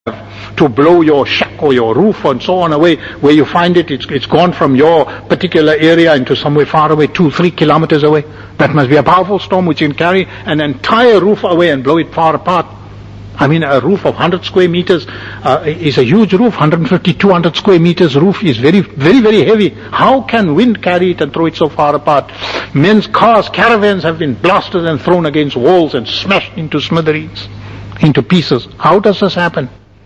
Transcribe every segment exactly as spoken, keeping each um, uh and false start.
to blow your shack or your roof and so on away, where you find it, it's, it's gone from your particular area into somewhere far away, two, three kilometers away. That must be a powerful storm which can carry an entire roof away and blow it far apart. I mean, a roof of one hundred square meters uh, is a huge roof. one hundred fifty, two hundred square meters roof is very, very, very heavy. How can wind carry it and throw it so far apart? Men's cars, caravans have been blasted and thrown against walls and smashed into smithereens, into pieces. How does this happen?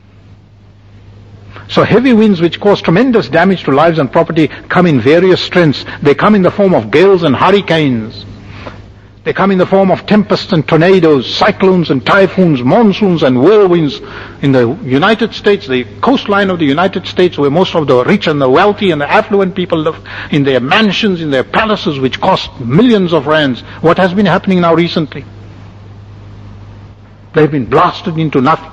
So heavy winds which cause tremendous damage to lives and property come in various strengths. They come in the form of gales and hurricanes. They come in the form of tempests and tornadoes, cyclones and typhoons, monsoons and whirlwinds. In the United States, the coastline of the United States, where most of the rich and the wealthy and the affluent people live, in their mansions, in their palaces, which cost millions of rands. What has been happening now recently? They've been blasted into nothing,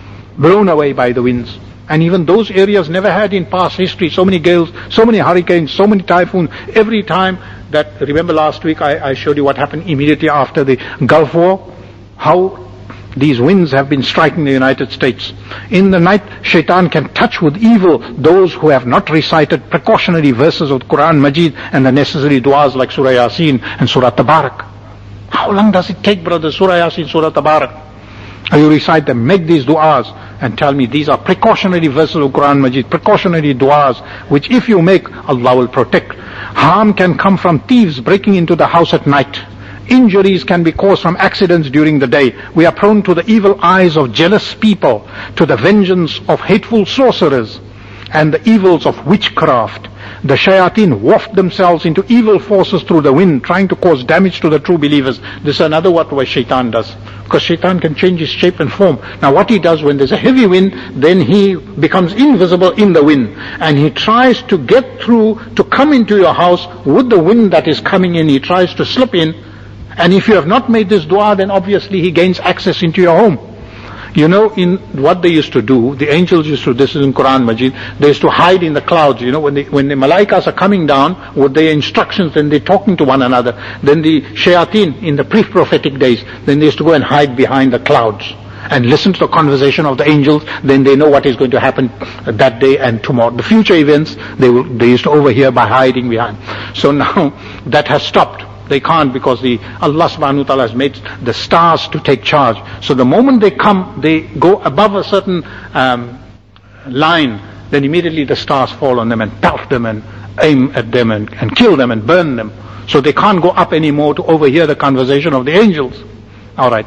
blown away by the winds. And even those areas never had in past history so many gales, so many hurricanes, so many typhoons. Every time that, remember last week I, I showed you what happened immediately after the Gulf War, how these winds have been striking the United States. In the night, Shaitan can touch with evil those who have not recited precautionary verses of the Quran Majid and the necessary du'as like Surah Yasin and Surah Tabarak. How long does it take, brother? Surah Yasin, Surah Tabarak. You recite them, make these du'as and tell me these are precautionary verses of Quran Majid, precautionary du'as, which if you make, Allah will protect. Harm can come from thieves breaking into the house at night. Injuries can be caused from accidents during the day. We are prone to the evil eyes of jealous people, to the vengeance of hateful sorcerers, and the evils of witchcraft. The shayateen waft themselves into evil forces through the wind, trying to cause damage to the true believers. This is another what why shaitan does. Because shaitan can change his shape and form. Now what he does when there's a heavy wind, then he becomes invisible in the wind. And he tries to get through, to come into your house with the wind that is coming in. He tries to slip in. And if you have not made this dua, then obviously he gains access into your home. You know, in what they used to do, the angels used to, this is in Quran Majid, they used to hide in the clouds. You know, when, they, when the malaikas are coming down with their instructions, then they're talking to one another. Then the shayateen, in the pre-prophetic days, then they used to go and hide behind the clouds and listen to the conversation of the angels. Then they know what is going to happen that day and tomorrow. The future events, they, will, they used to overhear by hiding behind. So now, that has stopped. They can't, because the Allah subhanahu wa ta'ala has made the stars to take charge. So the moment they come, they go above a certain um, line, then immediately the stars fall on them and pelt them and aim at them and, and kill them and burn them. So they can't go up anymore to overhear the conversation of the angels. Alright.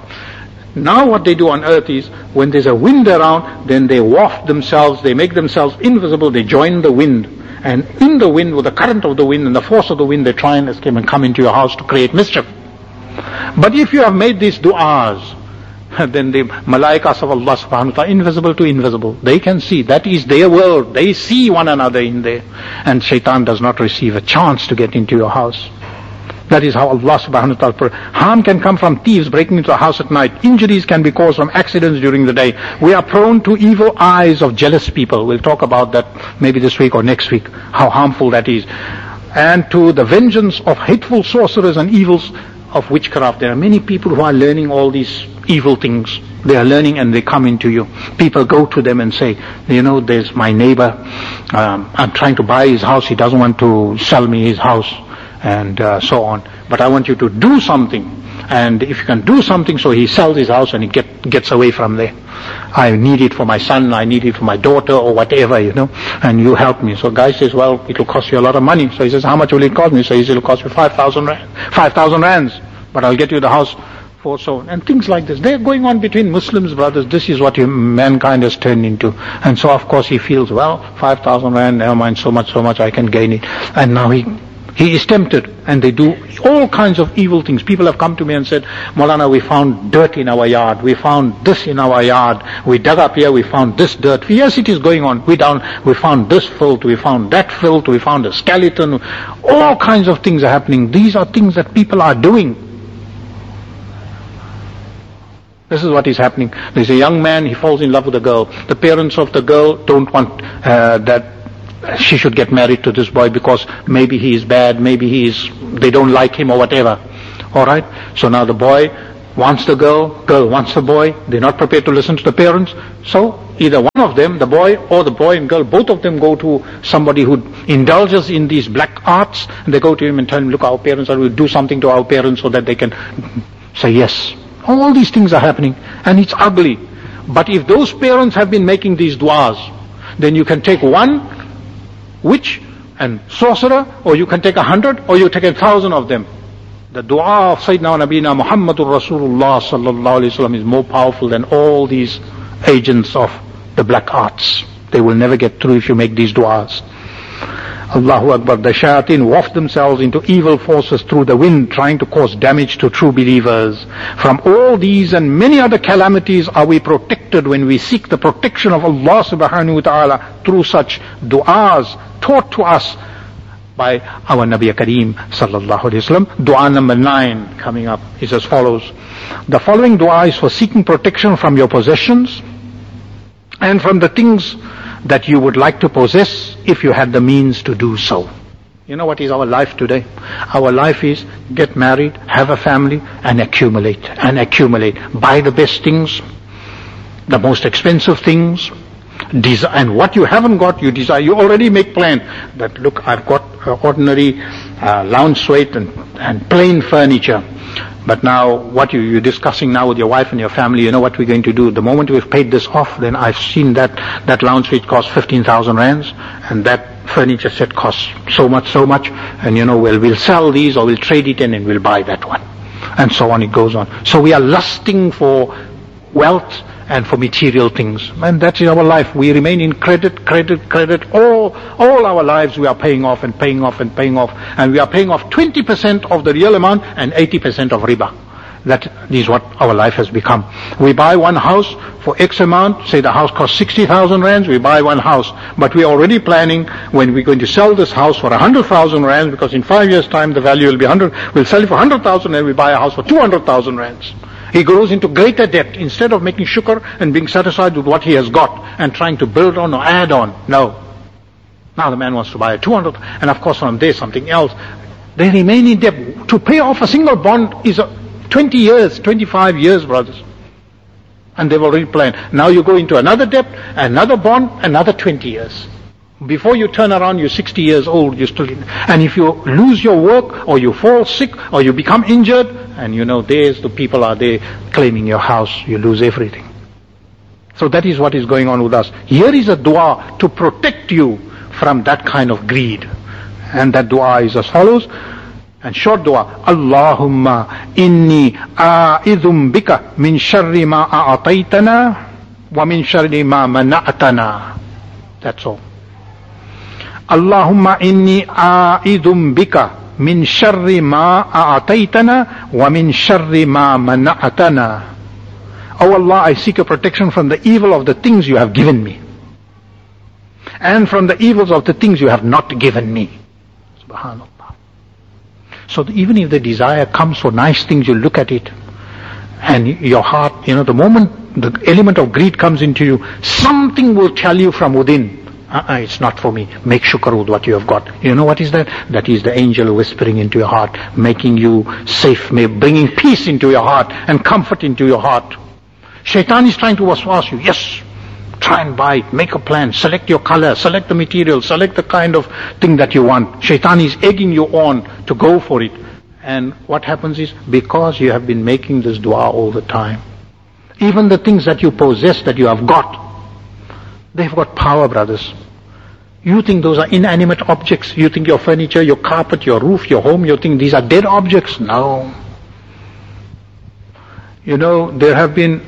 Now what they do on earth is, when there's a wind around, then they waft themselves, they make themselves invisible, they join the wind. And in the wind, with the current of the wind and the force of the wind, they try and escape and come into your house to create mischief. But if you have made these du'as, then the malaikas of Allah subhanahu wa ta'ala, invisible to invisible, they can see. That is their world. They see one another in there. And shaitan does not receive a chance to get into your house. That is how Allah subhanahu wa ta'ala. Harm can come from thieves breaking into a house at night. Injuries can be caused from accidents during the day. We are prone to evil eyes of jealous people. We'll talk about that maybe this week or next week, how harmful that is. And to the vengeance of hateful sorcerers and evils of witchcraft. There are many people who are learning all these evil things. They are learning and they come into you. People go to them and say, you know, there's my neighbor. Um, I'm trying to buy his house. He doesn't want to sell me his house. And uh, so on. But I want you to do something. And if you can do something, so he sells his house and he get, gets away from there. I need it for my son, I need it for my daughter, or whatever, you know, and you help me. So guy says, well, it will cost you a lot of money. So he says, how much will it cost me? So he says, it will cost you five thousand rand, five thousand rands, but I'll get you the house for so on. And things like this. They're going on between Muslims, brothers. This is what mankind has turned into. And so of course he feels, well, five thousand rand, never mind, so much, so much, I can gain it. And now he He is tempted, and they do all kinds of evil things. People have come to me and said, Maulana, we found dirt in our yard. We found this in our yard. We dug up here, we found this dirt. Yes, it is going on. We down, we found this filth, we found that filth, we found a skeleton. All kinds of things are happening. These are things that people are doing. This is what is happening. There's a young man, he falls in love with a girl. The parents of the girl don't want uh, that she should get married to this boy because maybe he is bad, maybe he is, they don't like him or whatever. Alright? So now the boy wants the girl, girl wants the boy, they're not prepared to listen to the parents. So either one of them, the boy or the boy and girl, both of them go to somebody who indulges in these black arts, and they go to him and tell him, look, our parents are, we'll do something to our parents so that they can say yes. All these things are happening, and it's ugly. But if those parents have been making these du'as, then you can take one witch and sorcerer, or you can take a hundred, or you take a thousand of them. The dua of Sayyidina Nabina Muhammadur Rasulullah sallallahu alayhi wa sallam is more powerful than all these agents of the black arts. They will never get through if you make these du'as. Allahu Akbar. The shayateen waft themselves into evil forces through the wind, trying to cause damage to true believers. From all these and many other calamities are we protected when we seek the protection of Allah subhanahu wa ta'ala through such du'as taught to us by our Nabi Kareem sallallahu alayhi wa sallam. Dua number nine coming up is as follows. The following dua is for seeking protection from your possessions and from the things that you would like to possess if you had the means to do so. You know what is our life today? Our life is get married, have a family, and accumulate, and accumulate. Buy the best things, the most expensive things, desire, and what you haven't got, you desire. You already make plan that, look, I've got uh, ordinary uh, lounge suite and, and plain furniture. But now, what you, you're discussing now with your wife and your family, you know what we're going to do? The moment we've paid this off, then I've seen that that lounge suite costs fifteen thousand rands, and that furniture set costs so much, so much, and you know, well, we'll sell these or we'll trade it in and we'll buy that one. And so on, it goes on. So we are lusting for wealth and for material things. And that's our life. We remain in credit, credit, credit. All, all our lives we are paying off and paying off and paying off. And we are paying off twenty percent of the real amount and eighty percent of riba. That is what our life has become. We buy one house for X amount, say the house costs sixty thousand rands, we buy one house. But we are already planning when we're going to sell this house for one hundred thousand rands, because in five years time the value will be one hundred, we'll sell it for one hundred thousand and we buy a house for two hundred thousand rands. He goes into greater debt instead of making shukr and being satisfied with what he has got and trying to build on or add on. No. Now the man wants to buy a two hundred, and of course from there something else. They remain in debt. To pay off a single bond is a twenty years, twenty-five years, brothers. And they've already planned. Now you go into another debt, another bond, another twenty years. Before you turn around, you're sixty years old, you're still in. And if you lose your work, or you fall sick, or you become injured, and you know, there's the people are there claiming your house, you lose everything. So that is what is going on with us. Here is a dua to protect you from that kind of greed. And that dua is as follows. And short dua, Allahumma inni a'idhum bika min sharri ma a'ataytana wa min sharri ma mana'tana. That's all. Allahumma inni a'idhum bika min sharri ma a'ataytana wa min sharri ma mana'tana. Oh Allah, I seek a protection from the evil of the things you have given me, and from the evils of the things you have not given me. Subhanallah. So even if the desire comes for nice things, you look at it, and your heart, you know, the moment the element of greed comes into you, something will tell you from within, uh-uh, it's not for me. Make shukr with what you have got. You know what is that? That is the angel whispering into your heart, making you safe, bringing peace into your heart and comfort into your heart. Shaitan is trying to waswas you. Yes, try and buy it, make a plan, select your color, select the material, select the kind of thing that you want. Shaitan is egging you on to go for it. And what happens is, because you have been making this dua all the time, even the things that you possess, that you have got, they've got power, brothers. You think those are inanimate objects. You think your furniture, your carpet, your roof, your home, you think these are dead objects. No. You know, there have been,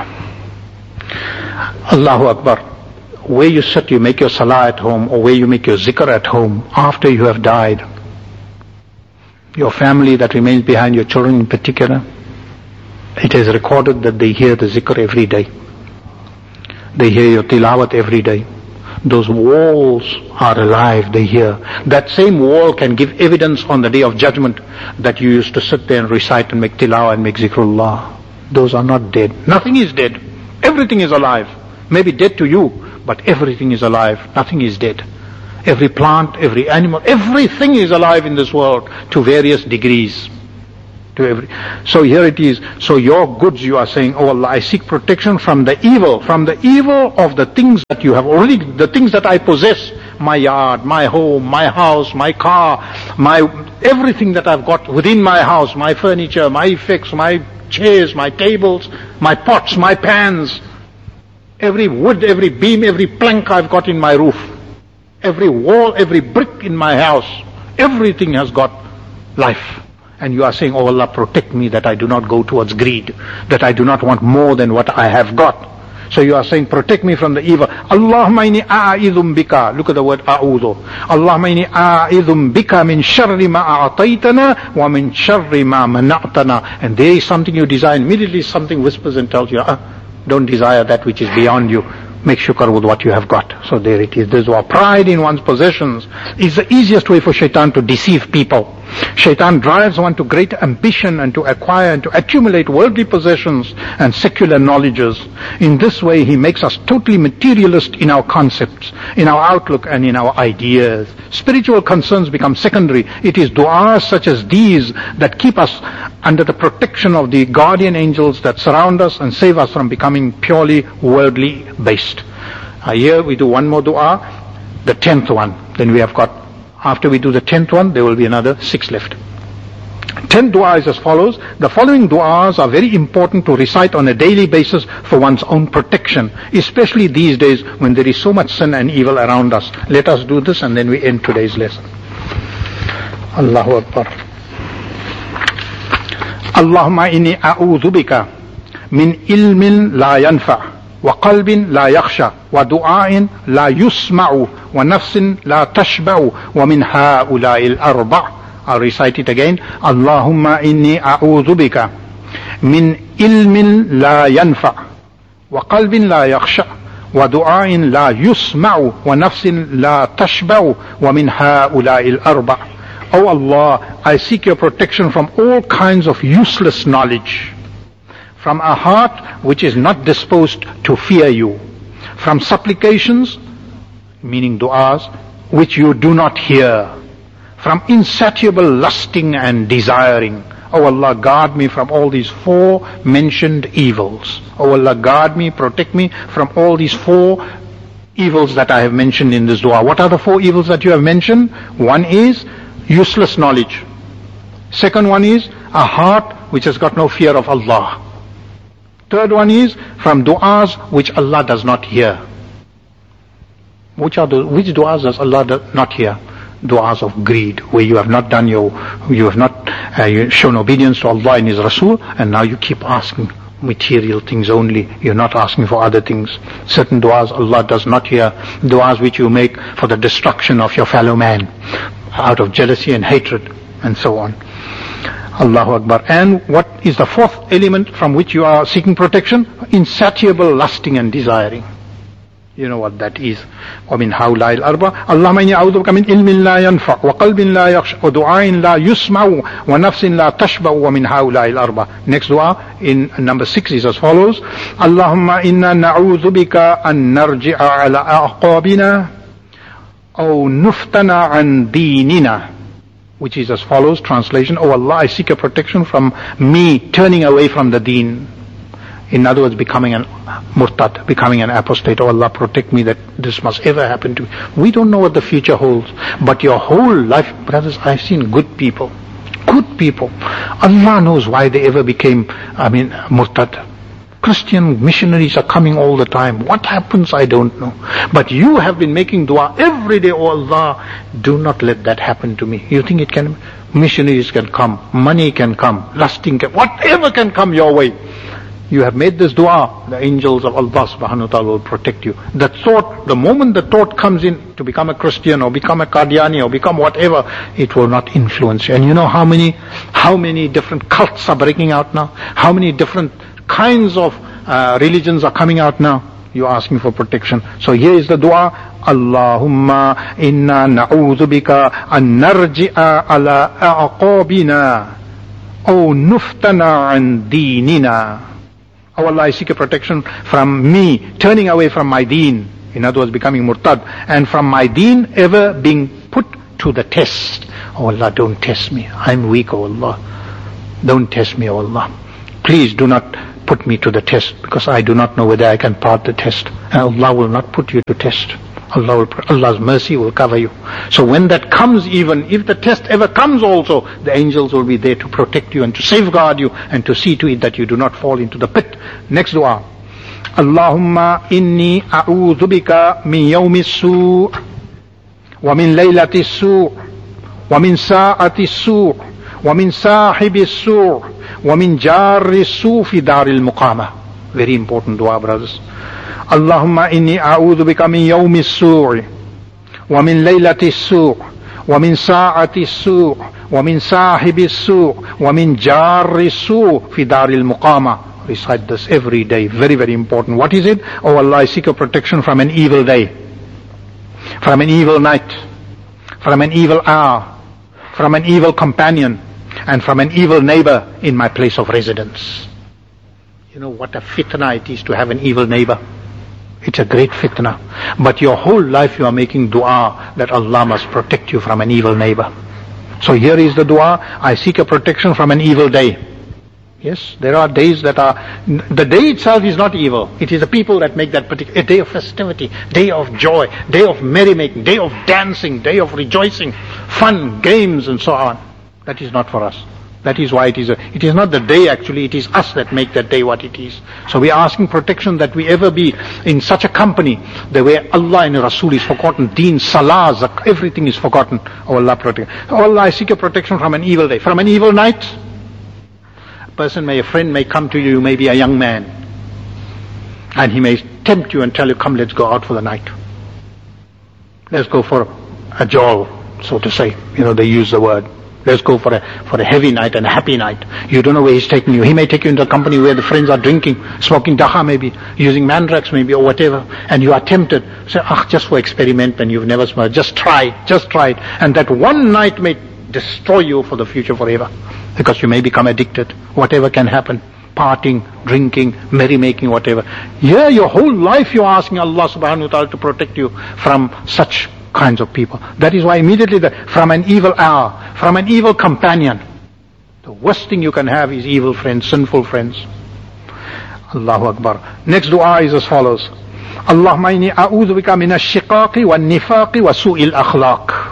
Allahu Akbar, where you sit, you make your salah at home, or where you make your zikr at home, after you have died. Your family that remains behind, your children in particular, it is recorded that they hear the zikr every day. They hear your tilawat every day. Those walls are alive, they hear. That same wall can give evidence on the day of judgment that you used to sit there and recite and make tilawah and make zikrullah. Those are not dead. Nothing is dead. Everything is alive. Maybe dead to you, but everything is alive. Nothing is dead. Every plant, every animal, everything is alive in this world to various degrees. to every. So here it is. So your goods, you are saying, oh Allah, I seek protection from the evil, from the evil of the things that you have already, the things that I possess, my yard, my home, my house, my car, my, everything that I've got within my house, my furniture, my effects, my chairs, my tables, my pots, my pans, every wood, every beam, every plank I've got in my roof, every wall, every brick in my house, everything has got life. And you are saying, oh Allah, protect me that I do not go towards greed, that I do not want more than what I have got. So you are saying, protect me from the evil. Allahumma inni a'idhum bika. Look at the word a'udhu. Allahumma inni a'idhum bika min sharri ma a'taytana wa min sharri ma mana'tana. And there is something you desire. Immediately something whispers and tells you, ah, don't desire that which is beyond you. Make shukr with what you have got. So there it is. There's what pride in one's possessions is the easiest way for shaitan to deceive people. Shaitan drives one to great ambition and to acquire and to accumulate worldly possessions and secular knowledges. In this way, he makes us totally materialist in our concepts, in our outlook and in our ideas. Spiritual concerns become secondary. It is du'as such as these that keep us under the protection of the guardian angels that surround us and save us from becoming purely worldly based. Uh, here we do one more du'a, the tenth one. Then we have got, after we do the tenth one, there will be another six left. Ten dua is as follows. The following du'as are very important to recite on a daily basis for one's own protection, especially these days when there is so much sin and evil around us. Let us do this and then we end today's lesson. Allahu Akbar. Allahumma inni a'udhu bika min ilmin la yanfa' wa qalbin la yakhsha wa du'a'in la yusma'u wa nafsin la tashba'u wa min ha'ula'il arba'. I'll recite it again. Allahumma inni a'udhu bika min ilmin la yanfa' wa qalbin la yakhsha wa du'a'in la yusma'u wa nafsin la tashba'u wa min ha'ula'il arba'. O Allah, I seek your protection from all kinds of useless knowledge, from a heart which is not disposed to fear you, from supplications, meaning du'as, which you do not hear, from insatiable lusting and desiring. O Allah, guard me from all these four mentioned evils. O Allah, guard me, protect me from all these four evils that I have mentioned in this dua. What are the four evils that you have mentioned? One is useless knowledge. Second one is a heart which has got no fear of Allah. Third one is from du'as which Allah does not hear. Which are those? Which du'as does Allah do not hear? Du'as of greed, where you have not done your, you have not uh, shown obedience to Allah and His Rasul, and now you keep asking material things only. You're not asking for other things. Certain du'as Allah does not hear. Du'as which you make for the destruction of your fellow man, out of jealousy and hatred, and so on. Allahu Akbar. And what is the fourth element from which you are seeking protection? Insatiable lusting and desiring. You know what that is. وَمِنْ هَؤُلَاءِ الْأَرْبَعِ اللَّهُمَّ إِنِّي أَعُوذُ بِكَ مِنْ عِلْمٍ لَا يَنْفَعُ وَقَلْبٍ لَا يَخْشَعُ وَدُعَاءٍ لَا يُسْمَعُ وَنَفْسٍ لَا تَشْبَعُ وَمِنْ هَؤُلَاءِ الْأَرْبَعِ. Next dua in number six is as follows. اللَّهُمَّ إِنَّا نَعُوذُ بِكَ أَن نَرْجِعَ عَلَى أَعْقَابِنَا أَوْ نُفْتَنَ عَنْ دِينِنَا, which is as follows. Translation: Oh Allah, I seek your protection from me turning away from the deen. In other words, becoming an murtad, becoming an apostate. Oh Allah, protect me that this must ever happen to me. We don't know what the future holds, but your whole life, brothers, I've seen good people, good people. Allah knows why they ever became, I mean, murtad. Christian missionaries are coming all the time. What happens, I don't know. But you have been making dua every day. Oh Allah, do not let that happen to me. You think it can? Missionaries can come, money can come, lusting can, whatever can come your way. You have made this dua, the angels of Allah subhanahu wa ta'ala will protect you. The thought, the moment the thought comes in to become a Christian or become a Qadiani or become whatever, it will not influence you. And you know how many, how many different cults are breaking out now? How many different kinds of uh, religions are coming out now? You're asking for protection. So here is the dua. Allahumma inna na'udhu bika an narji'a ala a'qabina aw nuftana an dinina. Oh Allah, I seek a protection from me turning away from my deen, in other words becoming murtad, and from my deen ever being put to the test. Oh Allah, don't test me. I'm weak, oh Allah. don't test me, O Allah. Please do not put me to the test, because I do not know whether I can pass the test. And Allah will not put you to test. Allah will, Allah's mercy will cover you. So when that comes, even if the test ever comes also, the angels will be there to protect you and to safeguard you and to see to it that you do not fall into the pit. Next dua. Allahumma inni a'udhu bika min yawmi as-su' wa min laylati as-su' wa min sa'ati as-su' wa min sahibi as-su' wa min jarri as-su' fi dar al-muqama. Very important dua, brothers. Allahumma inni a'udhu bika min yawmi as-su' wa min laylati as-su' wa min sa'ati as-su' wa min sahibi as-su' wa min jarri as-su' fi dar al-muqama. Recite this every day. Very, very important. What is it? Oh Allah, I seek your protection from an evil day, from an evil night, from an evil hour, from an evil companion, and from an evil neighbor in my place of residence. You know what a fitna it is to have an evil neighbor. It's a great fitna. But your whole life you are making dua that Allah must protect you from an evil neighbor. So here is the dua. I seek a protection from an evil day. Yes, there are days that are, the day itself is not evil. It is the people that make that particular, a day of festivity, day of joy, day of merrymaking, day of dancing, day of rejoicing, fun, games and so on. That is not for us. That is why it is a, it is not the day actually, it is us that make that day what it is. So we are asking protection that we ever be in such a company, the way Allah and Rasul is forgotten, Deen, Salah, Zakah, everything is forgotten. Oh Allah protect. Oh Allah, I seek a protection from an evil day, from an evil night. Person may, a friend may come to you, maybe a young man, and he may tempt you and tell you, come, let's go out for the night. Let's go for a jawl, so to say. You know, they use the word. Let's go for a, for a heavy night and a happy night. You don't know where he's taking you. He may take you into a company where the friends are drinking, smoking dacha maybe, using mandrax maybe, or whatever, and you are tempted. Say, ah, just for experiment, and you've never smoked. Just try it, just try it. And that one night may destroy you for the future forever. Because you may become addicted. Whatever can happen. Partying, drinking, merrymaking, whatever. Here your whole life you're asking Allah subhanahu wa ta'ala to protect you from such kinds of people. That is why immediately the, from an evil hour, from an evil companion. The worst thing you can have is evil friends, sinful friends. Allahu Akbar. Next dua is as follows. Allahumma inni a'udhu bika min ash-shiqaqi wa nifaqi wa su'il akhlaq.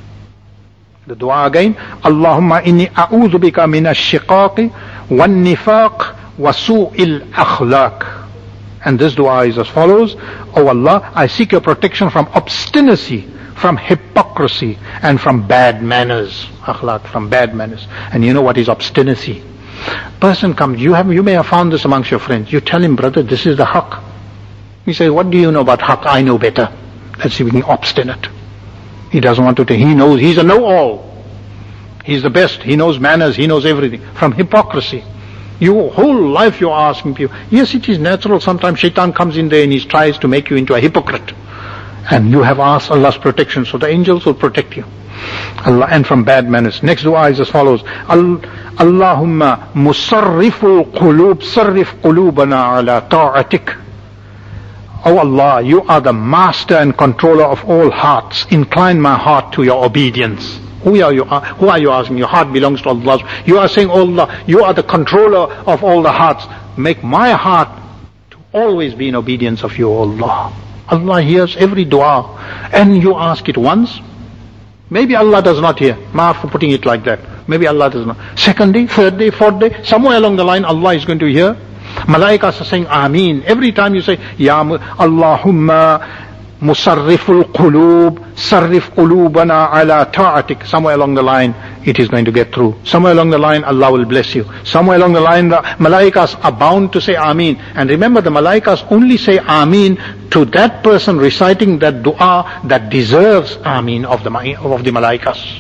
The dua again. Allahumma inni a'udhu bika min ash-shiqaqi wan nifaq wa su'il akhlaq. And this dua is as follows. Oh Allah, I seek your protection from obstinacy, from hypocrisy, and from bad manners. Akhlaq, from bad manners. And you know what is obstinacy? Person comes, you have, you may have found this amongst your friends. You tell him, brother, this is the haqq. He says, what do you know about haqq? I know better. That's being obstinate. He doesn't want to take, he knows, he's a know-all. He's the best, he knows manners, he knows everything. From hypocrisy. Your whole life you're asking people. Yes, it is natural, sometimes shaitan comes in there and he tries to make you into a hypocrite. And you have asked Allah's protection, so the angels will protect you. Allah, and from bad manners. Next dua is as follows. Allahumma musarriful qulub, sarrif qulubana ala ta'atik. Oh Allah, you are the master and controller of all hearts. Incline my heart to your obedience. Who are you, who are you asking? Your heart belongs to Allah. You are saying, oh Allah, you are the controller of all the hearts. Make my heart to always be in obedience of you, O Allah. Allah hears every dua. And you ask it once. Maybe Allah does not hear. Maaf for putting it like that. Maybe Allah does not. Second day, third day, fourth day, somewhere along the line Allah is going to hear. Malaikas are saying Ameen. Every time you say, Ya Allahumma musarriful qulub, sarrif qulubana ala ta'atik. Somewhere along the line, it is going to get through. Somewhere along the line, Allah will bless you. Somewhere along the line, the Malaikas are bound to say Ameen. And remember, the Malaikas only say Ameen to that person reciting that dua that deserves Ameen of the, of the Malaikas.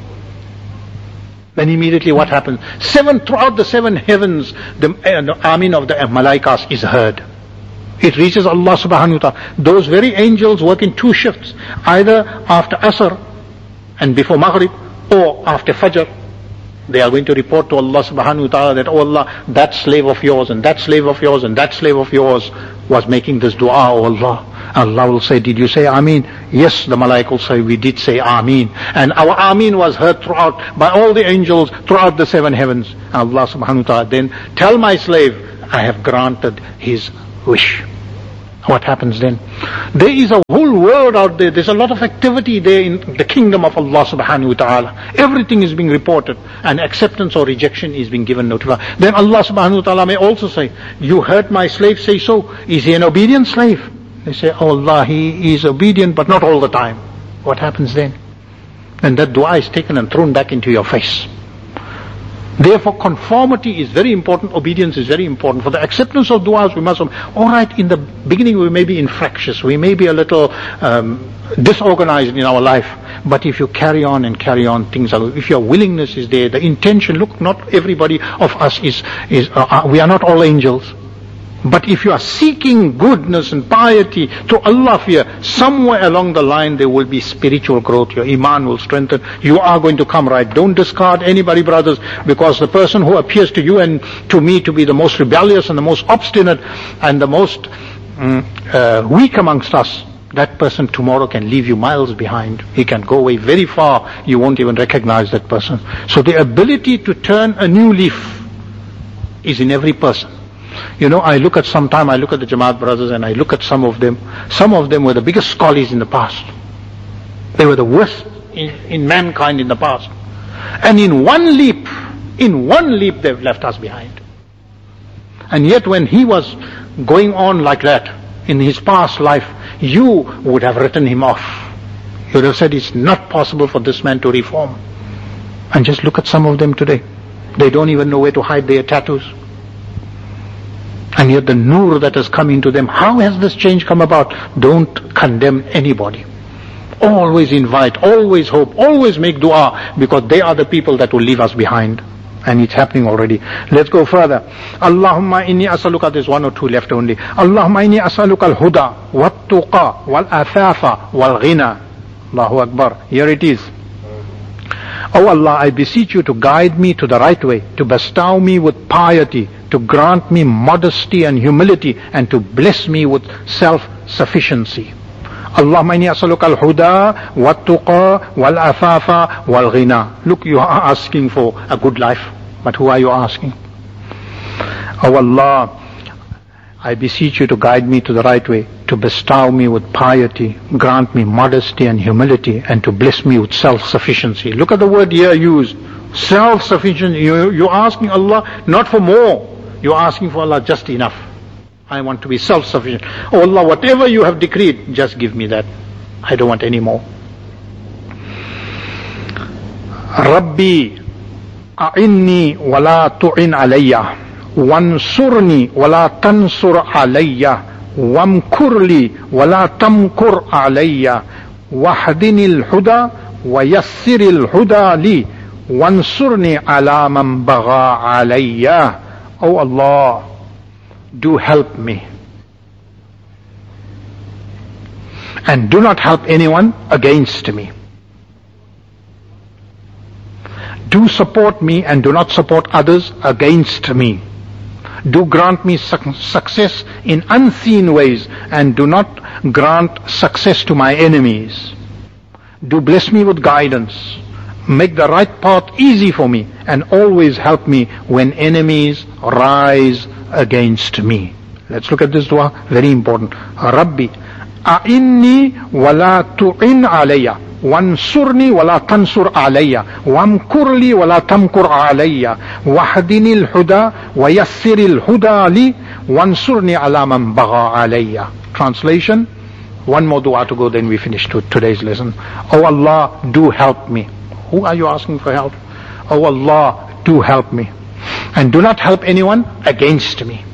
Then immediately what happens? Seven, throughout the seven heavens, the, uh, the Ameen of the Malaikas is heard. It reaches Allah subhanahu wa ta'ala. Those very angels work in two shifts. Either after Asr and before Maghrib, or after Fajr. They are going to report to Allah subhanahu wa ta'ala that, oh Allah, that slave of yours, and that slave of yours, and that slave of yours was making this dua, oh Allah. Allah will say, did you say Ameen? Yes, the Malaika will say, we did say Ameen. And our Ameen was heard throughout, by all the angels, throughout the seven heavens. And Allah subhanahu wa ta'ala then, tell my slave, I have granted his wish. What happens then? There is a whole world out there. There's a lot of activity there in the kingdom of Allah subhanahu wa ta'ala. Everything is being reported, and acceptance or rejection is being given notified. Then Allah subhanahu wa ta'ala may also say, you heard my slave say so. Is he an obedient slave? They say, oh Allah, he is obedient, but not all the time. What happens then? Then that dua is taken and thrown back into your face. Therefore, conformity is very important, obedience is very important. For the acceptance of du'as, we must, alright, in the beginning we may be infractious, we may be a little um, disorganized in our life, but if you carry on and carry on, things are, if your willingness is there, the intention, look, not everybody of us is, is uh, we are not all angels. But if you are seeking goodness and piety through Allah fear, somewhere along the line there will be spiritual growth. Your iman will strengthen. You are going to come right. Don't discard anybody, brothers, because the person who appears to you and to me to be the most rebellious and the most obstinate and the most um, uh, weak amongst us, that person tomorrow can leave you miles behind. He can go away very far. You won't even recognize that person. So the ability to turn a new leaf is in every person. You know, I look at sometime, I look at the Jamaat brothers and I look at some of them. Some of them were the biggest scholars in the past. They were the worst in, in mankind in the past. And in one leap, in one leap they've left us behind. And yet when he was going on like that in his past life, you would have written him off. You would have said it's not possible for this man to reform. And just look at some of them today. They don't even know where to hide their tattoos. And yet the nur that has come into them, how has this change come about? Don't condemn anybody. Always invite, always hope, always make dua, because they are the people that will leave us behind. And it's happening already. Let's go further. Allahumma inni as'aluka, there's one or two left only. Allahumma inni as'aluka al-huda, wat-tuqa, wal-athafa, wal-ghina. Allahu Akbar. Here it is. Oh Allah, I beseech you to guide me to the right way, to bestow me with piety, to grant me modesty and humility, and to bless me with self-sufficiency. Allahumma inni as'aluka al-huda, wat-tuqa, wal-afafa, wal-ghina. Look, you are asking for a good life, but who are you asking? Oh Allah, I beseech you to guide me to the right way, to bestow me with piety, grant me modesty and humility, and to bless me with self-sufficiency. Look at the word here used. Self-sufficiency. You, you're asking Allah not for more. You're asking for Allah just enough. I want to be self-sufficient. Oh Allah, whatever you have decreed, just give me that. I don't want any more. Rabbi, a'inni wa la tu'in alayya. Wansurni wa la tansur alayya. Wamkurli wa la tamkur alayya. Wahdini al-huda wa yassiri al-huda li. Wansurni ala man bagha alayya. Oh Allah, do help me. And do not help anyone against me. Do support me and do not support others against me. Do grant me su- success in unseen ways and do not grant success to my enemies. Do bless me with guidance. Make the right path easy for me and always help me when enemies rise against me. Let's look at this dua, very important. Rabbi, a'inni wa la tu'in alayya. Wansurni wa la tansur alayya. Wamkurli wa la tamkur alayya. Wahdini al-huda wa yassiri al-huda li. Wansurni ala man bagha alayya. Translation, one more dua to go, then we finish to today's lesson. Oh Allah, do help me. Who are you asking for help? Oh Allah, do help me. And do not help anyone against me.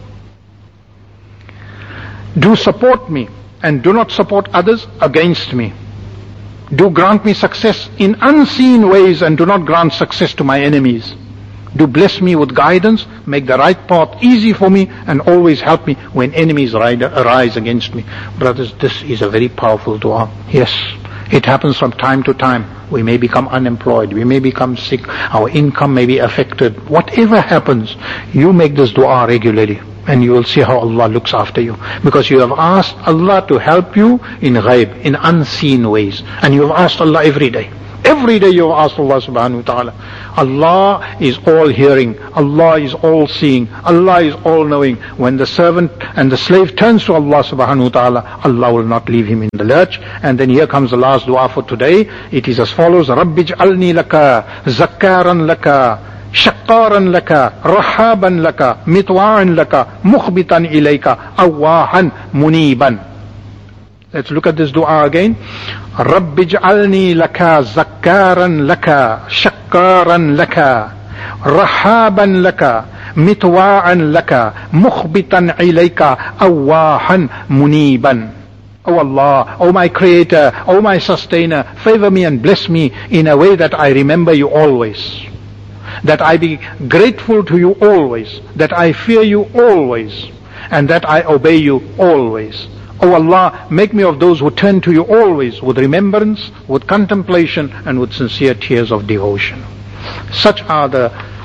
Do support me and do not support others against me. Do grant me success in unseen ways and do not grant success to my enemies. Do bless me with guidance, make the right path easy for me, and always help me when enemies arise against me. Brothers, this is a very powerful dua. Yes, It happens from time to time. We may become unemployed. We may become sick. Our income may be affected. Whatever happens, you make this dua regularly. And you will see how Allah looks after you. Because you have asked Allah to help you in ghaib, in unseen ways. And you have asked Allah every day. Every day you have asked Allah subhanahu wa ta'ala. Allah is all hearing. Allah is all seeing. Allah is all knowing. When the servant and the slave turns to Allah subhanahu wa ta'ala, Allah will not leave him in the lurch. And then here comes the last dua for today. It is as follows. Rabbi ij'alni laka, zakkaran laka, شقارا لك رحابا لك مطواعا لك مخبتا إليك أواها منيبا. Let's look at this dua again. رب اجعلني لك زكارا لك شقارا لك رحابا لك مطواعا لك مخبتا إليك أواها منيبا. Oh Allah, oh my Creator, oh my Sustainer, favor me and bless me in a way that I remember you always. That I be grateful to you always, that I fear you always, and that I obey you always. O Allah, make me of those who turn to you always with remembrance, with contemplation, and with sincere tears of devotion. Such are the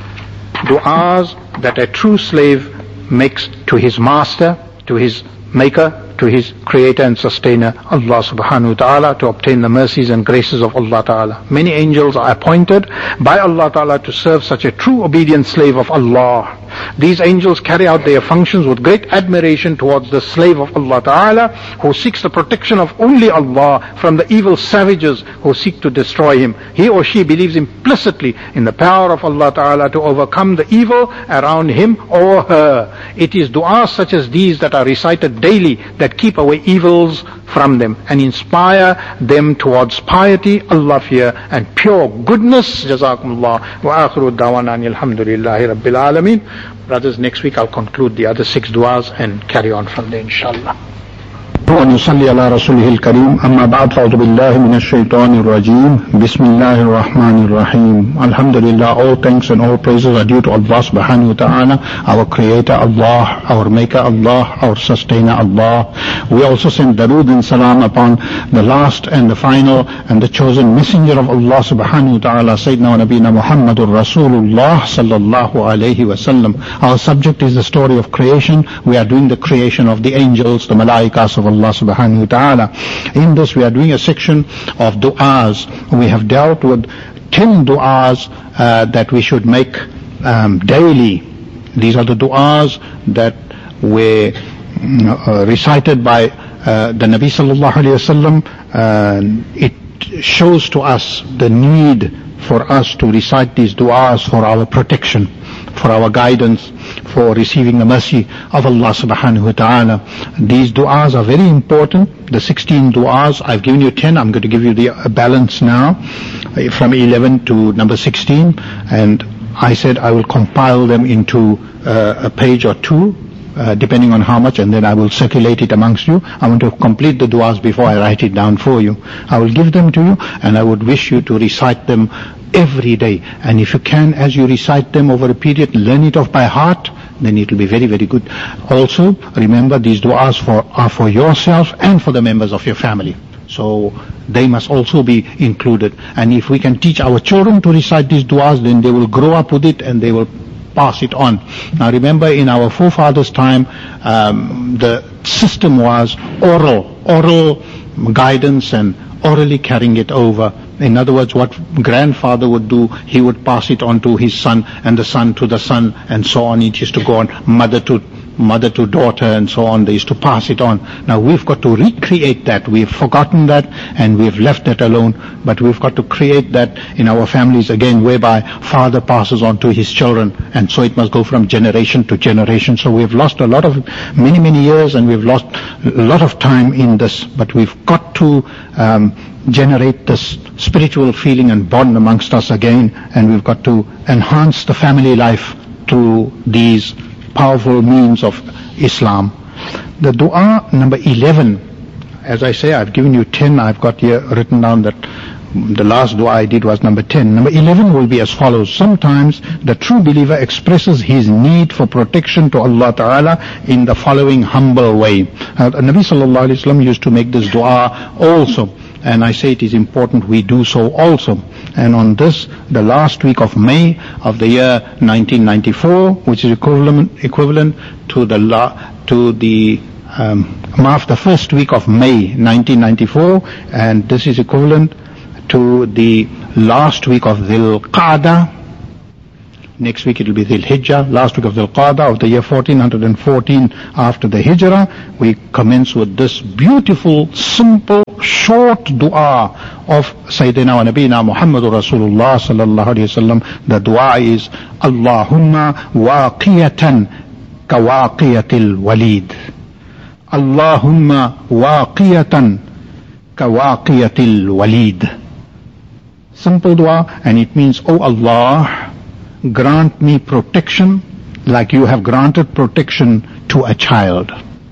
du'as that a true slave makes to his master, to his maker, to his creator and sustainer, Allah subhanahu wa ta'ala, to obtain the mercies and graces of Allah ta'ala. Many angels are appointed by Allah ta'ala to serve such a true obedient slave of Allah. These angels carry out their functions with great admiration towards the slave of Allah ta'ala, who seeks the protection of only Allah from the evil savages who seek to destroy him. He or she believes implicitly in the power of Allah ta'ala to overcome the evil around him or her. It is du'as such as these that are recited daily that keep away evils from them and inspire them towards piety, Allah fear, and pure goodness. Jazakumullah. Wa akhiru da'wana alhamdulillahi rabbil alameen. Brothers, next week I'll conclude the other six du'as and carry on from there, inshallah. ونصلي على رسوله الكريم أما بعد فأعوذ بالله من الشيطان الرجيم بسم الله الرحمن الرحيم. Alhamdulillah, all thanks and all praises are due to Allah subhanahu wa ta'ala, our creator Allah, our maker Allah, our sustainer Allah. We also send darood and salam upon the last and the final and the chosen messenger of Allah subhanahu wa ta'ala, Sayyidina wa Nabina Muhammadur Rasulullah sallallahu alayhi wa sallam. Our subject is the story of creation. We are doing the creation of the angels, the malaikas of Allah Allah subhanahu wa ta'ala. In this we are doing a section of du'as. We have dealt with ten du'as uh, that we should make um, daily. These are the du'as that were uh, recited by uh, the Nabi sallallahu alayhi wa sallam. Uh, it shows to us the need for us to recite these du'as for our protection, for our guidance, for receiving the mercy of Allah subhanahu wa ta'ala. These du'as are very important. The sixteen du'as, I've given you ten, I'm going to give you the balance now, from eleven to number sixteen, and I said I will compile them into uh, a page or two, Uh, depending on how much, and then I will circulate it amongst you. I want to complete the du'as before I write it down for you. I will give them to you, and I would wish you to recite them every day. And if you can, as you recite them over a period, learn it off by heart, then it will be very, very good. Also, remember these du'as for, are for yourself and for the members of your family. So they must also be included. And if we can teach our children to recite these du'as, then they will grow up with it and they will pass it on. Now remember, in our forefathers' time, um, the system was oral, oral guidance and orally carrying it over. In other words, what grandfather would do, he would pass it on to his son, and the son to the son, and so on. It used to go on, mother to mother to daughter, and so on. They used to pass it on. Now we've got to recreate that. We've forgotten that, and we've left that alone. But we've got to create that in our families again, whereby father passes on to his children, and so it must go from generation to generation. So we've lost a lot of, many, many years, and we've lost a lot of time in this. But we've got to um, generate this spiritual feeling and bond amongst us again, and we've got to enhance the family life through these powerful means of Islam. The dua number eleven, as I say, I've given you ten. I've got here written down that The last dua I did was number ten. Number eleven will be as follows. Sometimes the true believer expresses his need for protection to Allah Ta'ala in the following humble way. Uh, Nabi Sallallahu Alaihi Wasallam used to make this dua also. And I say it is important we do so also. And on this, the last week of May of the year nineteen ninety-four, which is equivalent equivalent to the la, to the um, the first week of May nineteen ninety-four, and this is equivalent to the last week of Dhul Qa'dah. Next week it will be Dhul Hijjah, last week of Dhul Qa'dah of the year fourteen fourteen after the Hijrah. We commence with this beautiful, simple, short dua of Sayyidina wa Nabina Muhammadur Rasulullah sallallahu alayhi wasallam. The dua is Allahumma waqiyatan kawaqiyatil walid. Allahumma waqiyatan kawaqiyatil walid. Simple dua, and it means, Oh Allah, grant me protection like you have granted protection to a child.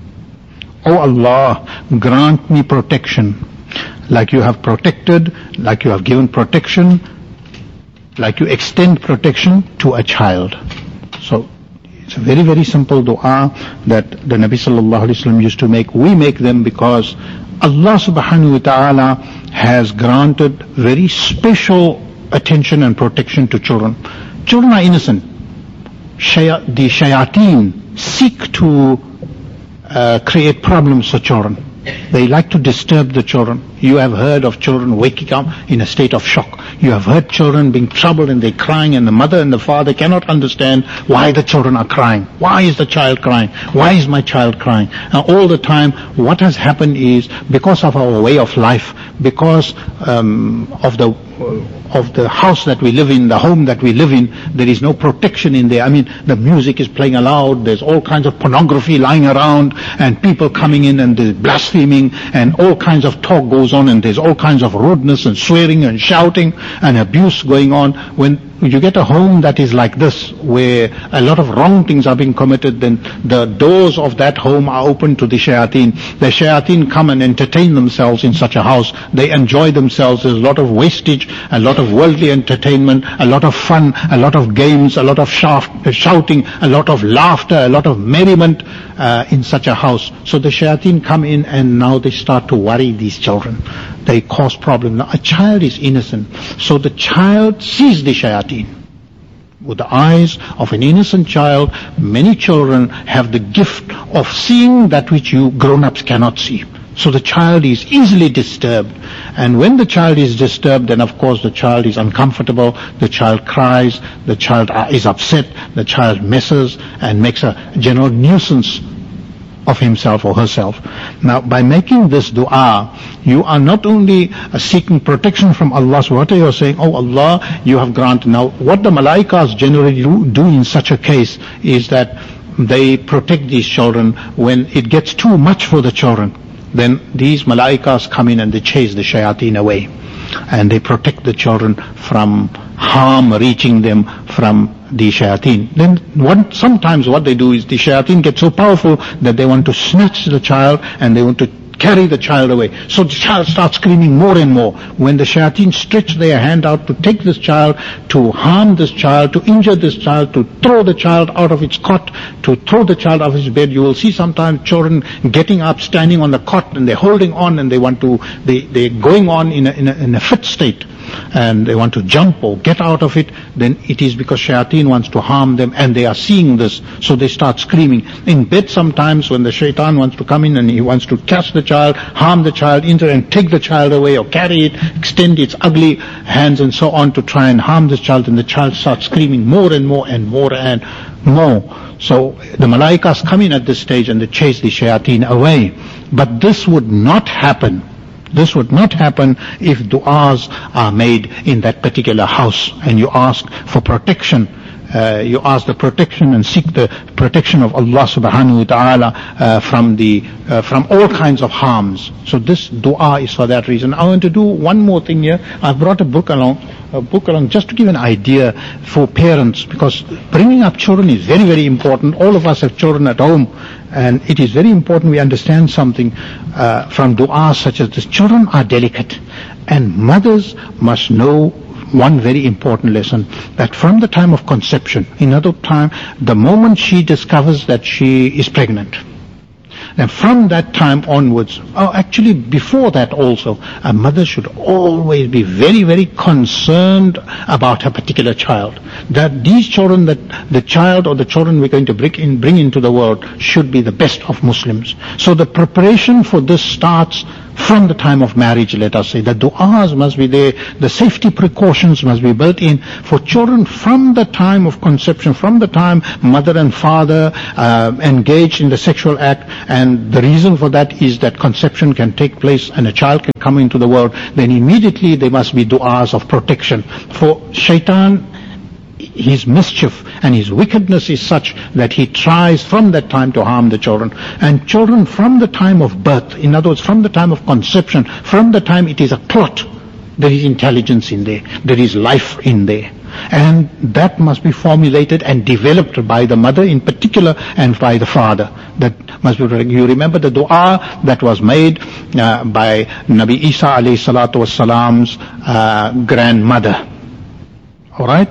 Oh Allah, grant me protection like you have protected, like you have given protection, like you extend protection to a child. So it's a very, very simple dua that the Nabi Sallallahu Alaihi Wasallam used to make. We make them because Allah Subhanahu wa Ta'ala has granted very special attention and protection to children. Children are innocent. Shaya, the shayateen seek to uh, create problems for children. They like to disturb the children. You have heard of children waking up in a state of shock. You have heard children being troubled and they're crying, and the mother and the father cannot understand why the children are crying. Why is the child crying? Why is my child crying? And all the time, what has happened is because of our way of life, because um, of the of the house that we live in, the home that we live in, there is no protection in there. I mean, the music is playing aloud, there's all kinds of pornography lying around, and people coming in and there's blaspheming, and all kinds of talk goes on, and there's all kinds of rudeness and swearing and shouting and abuse going on. When you get a home that is like this, where a lot of wrong things are being committed, then the doors of that home are open to the shayateen. The shayateen come and entertain themselves in such a house. They enjoy themselves. There's a lot of wastage, a lot of worldly entertainment, a lot of fun, a lot of games, a lot of shaft, uh, shouting, a lot of laughter, a lot of merriment uh, in such a house. So the shayateen come in, and now they start to worry these children. They cause problems. Now a child is innocent, so the child sees the shayateen. With the eyes of an innocent child, many children have the gift of seeing that which you grown-ups cannot see. So the child is easily disturbed. And when the child is disturbed, then of course the child is uncomfortable, the child cries, the child is upset, the child messes and makes a general nuisance of himself or herself. Now, by making this dua, you are not only uh, seeking protection from Allah subhanahu wa ta'ala, you are saying, oh Allah, you have granted. Now, what the malaikas generally do, do in such a case is that they protect these children. When it gets too much for the children, then these malaikas come in and they chase the shayateen away. And they protect the children from harm reaching them from the shayateen. Then what, sometimes what they do is the shayateen get so powerful that they want to snatch the child and they want to carry the child away. So the child starts screaming more and more. When the shayateen stretch their hand out to take this child, to harm this child, to injure this child, to throw the child out of its cot, to throw the child off its bed, you will see sometimes children getting up, standing on the cot, and they're holding on, and they want to, they, they're going on in a, in a, in a fit state, and they want to jump or get out of it. Then it is because shayateen wants to harm them, and they are seeing this, so they start screaming. In bed sometimes, when the shaitan wants to come in and he wants to catch the child, harm the child, enter and take the child away or carry it, extend its ugly hands and so on to try and harm this child, and the child starts screaming more and more and more and more. So the malaikas come in at this stage and they chase the shayateen away. But this would not happen. This would not happen if du'as are made in that particular house and you ask for protection uh, you ask the protection and seek the protection of Allah subhanahu wa ta'ala uh, from the uh, from all kinds of harms. So this dua is for that reason. I want to do one more thing here. I've brought a book along, a book along just to give an idea for parents, because bringing up children is very, very important. All of us have children at home, and it is very important we understand something uh, from dua such as this. Children are delicate, and mothers must know one very important lesson, that from the time of conception, in other time, the moment she discovers that she is pregnant, and from that time onwards, oh, actually before that also, a mother should always be very, very concerned about her particular child. That these children, that the child or the children we're going to bring, in, bring into the world should be the best of Muslims. So the preparation for this starts from the time of marriage, let us say. The du'as must be there, the safety precautions must be built in for children from the time of conception, from the time mother and father uh, engage in the sexual act. And the reason for that is that conception can take place and a child can come into the world. Then immediately there must be du'as of protection. For shaitan, his mischief and his wickedness is such that he tries from that time to harm the children. And children from the time of birth, in other words, from the time of conception, from the time it is a clot, there is intelligence in there, there is life in there. And that must be formulated and developed by the mother in particular and by the father. That must be, you remember the dua that was made uh, by Nabi Isa alayhi salatu wassalam's uh, grandmother. Alright?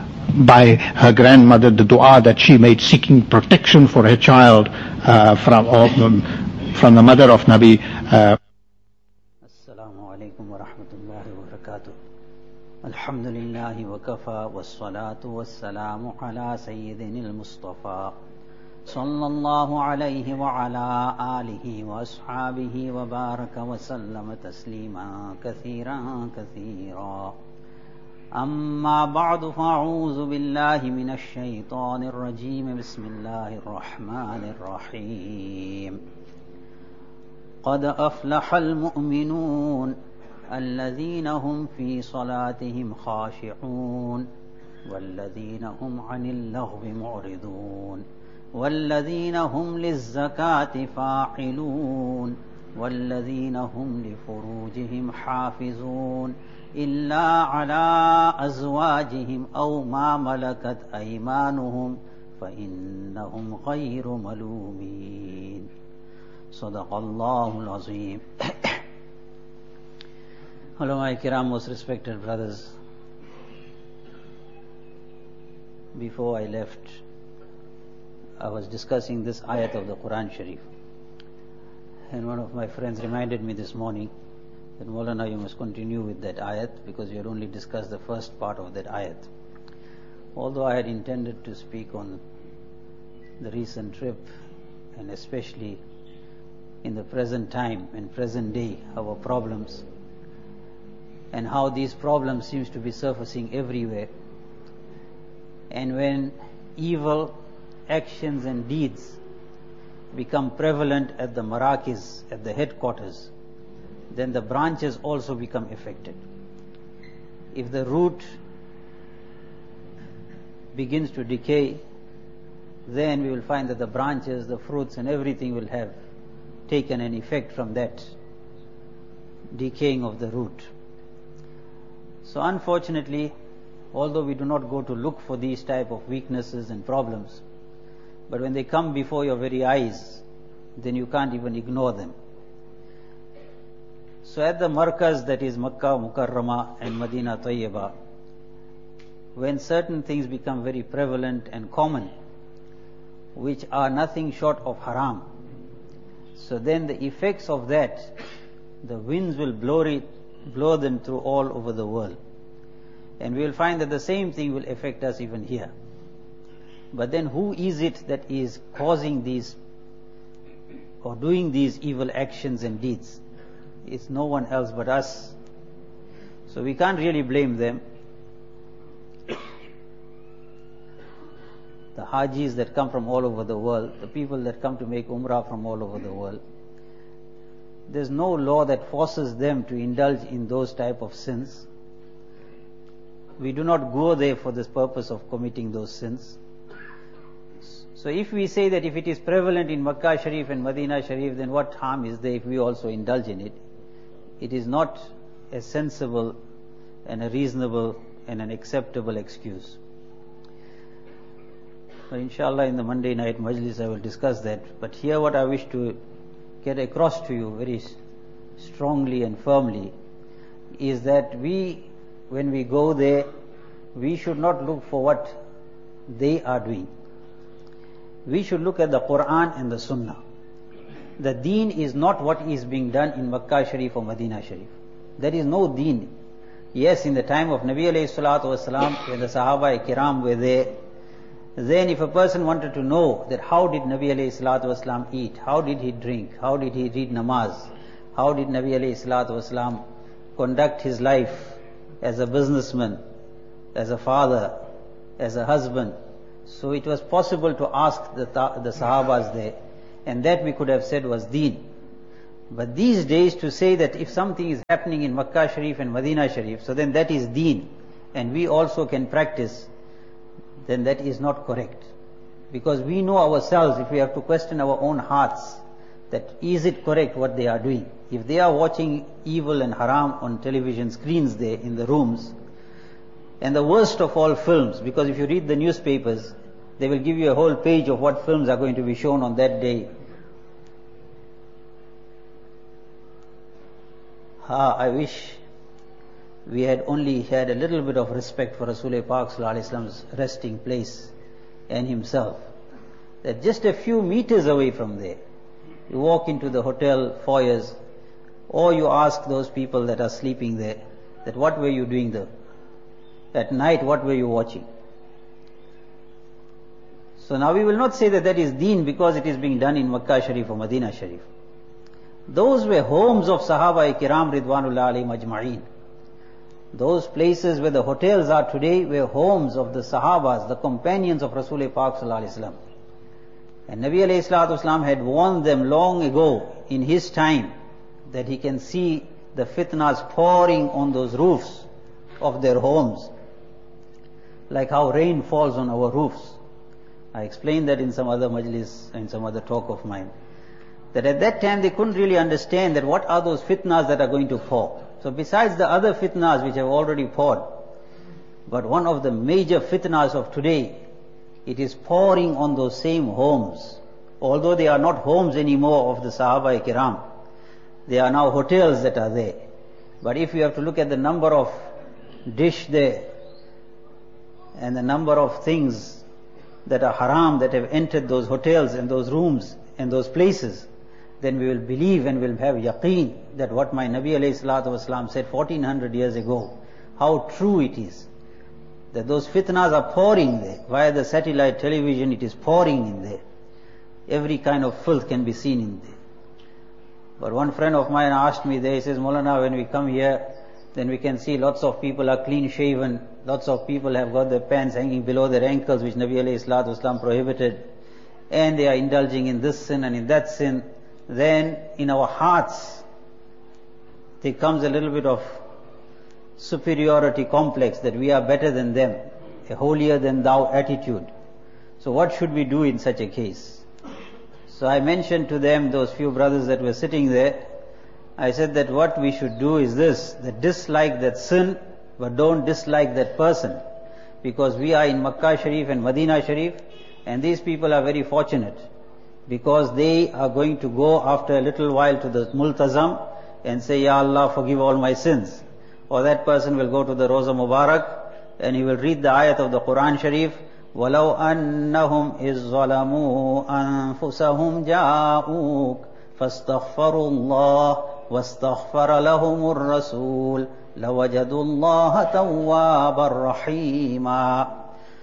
By her grandmother, the dua that she made seeking protection for her child uh, from um, from the mother of Nabi. Uh, Assalamu alaikum wa rahmatullahi wa barakatuh. Alhamdulillahi wa kafa wa salatu wa salamu ala sayyidina al-Mustafa sallallahu alayhi wa ala alihi wa ashabihi wa baraka wa sallama taslima kathiran kathira. أما بعد فأعوذ بالله من الشيطان الرجيم بسم الله الرحمن الرحيم قد أفلح المؤمنون الذين هم في صلاتهم خاشعون والذين هم عن اللغو معرضون والذين هم للزكاة فاعلون والذين هم لفروجهم حافظون إلا على أزواجهم أو ما ملكت أيمانهم فإنهم غير ملومين صدق الله العظيم. Ulama Kiram, most respected brothers, before I left, I was discussing this ayat of the Quran Sharif, and one of my friends reminded me this morning that Maulana, you must continue with that ayat because you had only discussed the first part of that ayat. Although I had intended to speak on the recent trip and especially in the present time and present day, our problems and how these problems seems to be surfacing everywhere, and when evil actions and deeds become prevalent at the marakis, at the headquarters, then the branches also become affected. If the root begins to decay, then we will find that the branches, the fruits and everything will have taken an effect from that decaying of the root. So unfortunately, although we do not go to look for these type of weaknesses and problems, but when they come before your very eyes, then you can't even ignore them. So at the markaz, that is Makkah Mukarramah and Madinah Tayyibah, when certain things become very prevalent and common, which are nothing short of haram, so then the effects of that, the winds will blow it, blow them through all over the world. And we will find that the same thing will affect us even here. But then who is it that is causing these or doing these evil actions and deeds? It's no one else but us. So we can't really blame them. The Hajis that come from all over the world, the people that come to make Umrah from all over the world, there's no law that forces them to indulge in those type of sins. we do not go there for this purpose of committing those sins. So if we say that if it is prevalent in Makkah Sharif and Medina Sharif, then what harm is there if we also indulge in it? It is not a sensible and a reasonable and an acceptable excuse. So inshallah in the Monday night majlis I will discuss that. But here what I wish to get across to you very strongly and firmly is that we, when we go there, we should not look for what they are doing. We should look at the Quran and the Sunnah. The deen is not what is being done in Makkah Sharif or Medina Sharif. There is no deen. Yes, in the time of Nabi alayhi salatu wasalam, when the Sahaba Kiram were there, then if a person wanted to know that how did Nabi alayhi salatu wasalam eat, how did he drink, how did he read namaz, how did Nabi alayhi salatu wasalam conduct his life as a businessman, as a father, as a husband. So it was possible to ask the, the Sahabas there, and that we could have said was deen. But these days to say that if something is happening in Makkah Sharif and Medina Sharif, so then that is deen, and we also can practice, then that is not correct. Because we know ourselves, if we have to question our own hearts, that is it correct what they are doing? If they are watching evil and haram on television screens there in the rooms, and the worst of all films, because if you read the newspapers, they will give you a whole page of what films are going to be shown on that day. Ah, I wish we had only had a little bit of respect for Rasulullah Pak Sallallahu Alaihi Wasallam's resting place and himself. That just a few meters away from there, you walk into the hotel foyers, or you ask those people that are sleeping there, that what were you doing there? At night, what were you watching? So now we will not say that that is deen because it is being done in Makkah Sharif or Medina Sharif. Those were homes of Sahaba Kiram Ridwanullah alayhim ajma'een. Those places where the hotels are today were homes of the Sahabas, the companions of Rasulullah Pak Sallallahu Alaihi Wasallam. And Nabi alayhi salatu wasalam had warned them long ago in his time that he can see the fitnas pouring on those roofs of their homes, like how rain falls on our roofs. I explained that in some other majlis, in some other talk of mine, that at that time they couldn't really understand that what are those fitnas that are going to pour. So besides the other fitnas which have already poured, but one of the major fitnas of today, it is pouring on those same homes. Although they are not homes anymore of the Sahaba Kiram, they are now hotels that are there. But if you have to look at the number of dish there, and the number of things that are haram that have entered those hotels and those rooms and those places, then we will believe and will have yaqeen that what my Nabi alayhi salatu wasalam said fourteen hundred years ago, how true it is. That those fitnas are pouring there. Via the satellite television it is pouring in there. Every kind of filth can be seen in there. But one friend of mine asked me there, he says, Maulana, when we come here, then we can see lots of people are clean shaven, lots of people have got their pants hanging below their ankles, which Nabi alayhi salatu wasalam prohibited, and they are indulging in this sin and in that sin. Then in our hearts there comes a little bit of superiority complex that we are better than them, a holier than thou attitude. So what should we do in such a case? So I mentioned to them, those few brothers that were sitting there, I said that what we should do is this, that dislike that sin, but don't dislike that person. Because we are in Makkah Sharif and Medina Sharif, and these people are very fortunate, because they are going to go after a little while to the Multazam and say, Ya Allah, forgive all my sins. Or that person will go to the Roza Mubarak and he will read the ayat of the Quran Sharif, وَلَوْ أَنَّهُمْ إِذْ ظَلَمُوا أَنفُسَهُمْ جَاءُوكَ فَاسْتَغْفَرُوا اللَّهَ وَاسْتَغْفَرَ لَهُمُ الرَّسُولُ لَوَجَدُوا اللَّهَ تَوَّابًا رَحِيمًا.